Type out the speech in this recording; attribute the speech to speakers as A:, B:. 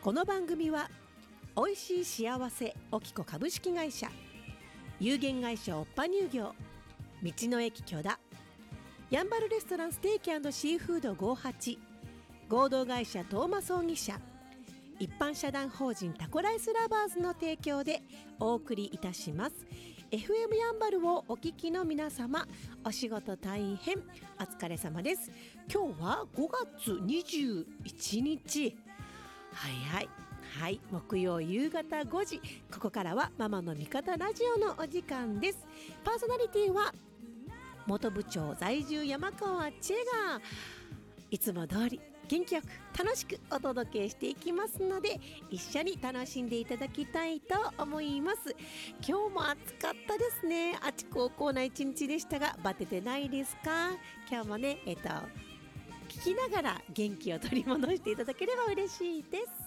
A: この番組はおいしい幸せおきこ株式会社、有限会社おっぱ乳業、道の駅許田、やんばるレストランステーキ&シーフード58、合同会社トーマ葬儀社、一般社団法人タコライスラバーズの提供でお送りいたします。 FM やんばるをお聞きの皆様、お仕事大変お疲れ様です。今日は5月21日、はい、木曜夕方5時、ここからはママの味方ラジオのお時間です。パーソナリティは元部長在住山川千恵がいつも通り元気よく楽しくお届けしていきますので、一緒に楽しんでいただきたいと思います。今日も暑かったですね。あちこちな一日でしたが、バテてないですか？今日もね聞きながら元気を取り戻していただければ嬉しいです。